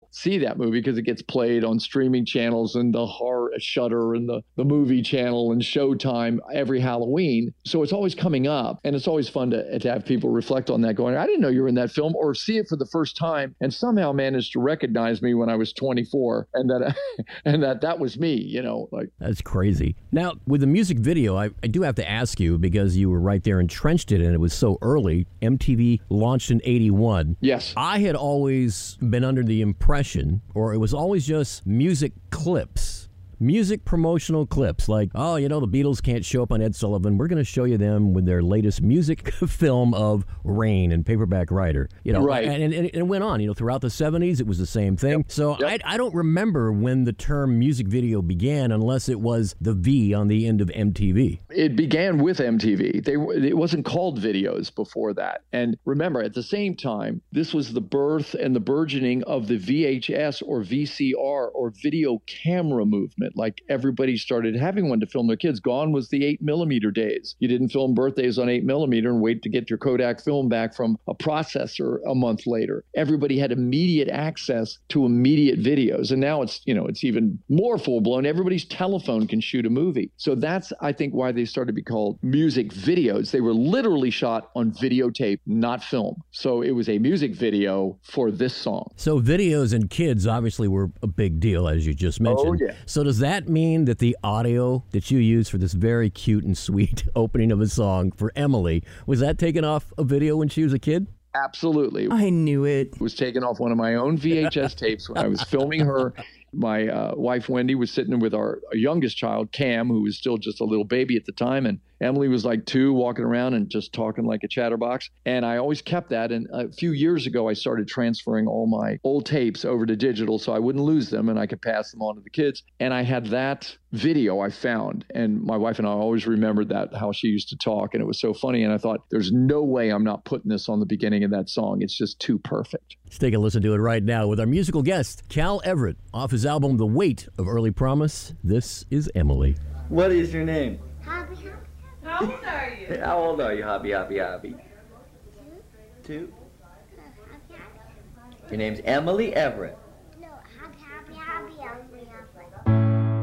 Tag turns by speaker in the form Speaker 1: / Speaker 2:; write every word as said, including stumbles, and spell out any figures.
Speaker 1: see that movie because it gets played on streaming channels and the horror Shudder and the, the movie channel and Showtime every Halloween. So it's always coming up, and it's always fun to, to have people reflect on that going, I didn't know you were in that film, or see it for the first time and somehow managed to recognize me when I was twenty-four and that and that that was me, you know. Like,
Speaker 2: that's crazy. Now, with the music video, I, I do have to ask you, because you were right there entrenched in it and it was so early. M T V launched in eighty-one.
Speaker 1: Yes.
Speaker 2: I had always been under the impression, or it was always just music clips. Music promotional clips like, oh, you know, the Beatles can't show up on Ed Sullivan. We're going to show you them with their latest music film of Rain and Paperback Writer. You know,
Speaker 1: right.
Speaker 2: and, and, and it went on. You know, throughout the seventies, it was the same thing.
Speaker 1: Yep.
Speaker 2: So
Speaker 1: Yep.
Speaker 2: I, I don't remember when the term music video began, unless it was the V on the end of M T V.
Speaker 1: It began with M T V. They It wasn't called videos before that. And remember, at the same time, this was the birth and the burgeoning of the V H S or V C R or video camera movement. Like, everybody started having one to film their kids. Gone was the eight millimeter days. You didn't film birthdays on eight millimeter and wait to get your Kodak film back from a processor a month later. Everybody had immediate access to immediate videos. And now it's, you know, it's even more full blown. Everybody's telephone can shoot a movie. So that's, I think, why they started to be called music videos. They were literally shot on videotape, not film. So it was a music video for this song.
Speaker 2: So videos and kids obviously were a big deal, as you just mentioned.
Speaker 1: Oh, yeah.
Speaker 2: So does that mean that the audio that you used for this very cute and sweet opening of a song for Emily, was that taken off a video when she was a kid?
Speaker 1: Absolutely.
Speaker 3: I knew it.
Speaker 1: It was taken off one of my own V H S tapes when I was filming her. My uh, wife, Wendy, was sitting with our, our youngest child, Cam, who was still just a little baby at the time. And Emily was like two, walking around and just talking like a chatterbox. And I always kept that. And a few years ago, I started transferring all my old tapes over to digital so I wouldn't lose them and I could pass them on to the kids. And I had that video I found. And my wife and I always remembered that, how she used to talk. And it was so funny. And I thought, there's no way I'm not putting this on the beginning of that song. It's just too perfect.
Speaker 2: Let's take a listen to it right now with our musical guest, Cal Everett, off his album, The Weight of Early Promise. This is Emily.
Speaker 4: What is your name?
Speaker 5: Hobby, hobby.
Speaker 6: How old are you?
Speaker 4: How old are you, Hobby, Hobby, Hobby? Two? Two? Your name's Emily Everett.